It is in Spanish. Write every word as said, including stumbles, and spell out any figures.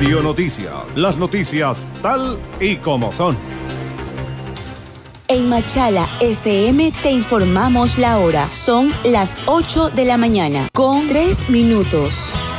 Radio Noticias. Las noticias tal y como son. En Machala F M te informamos la hora. Son las ocho de la mañana con tres minutos.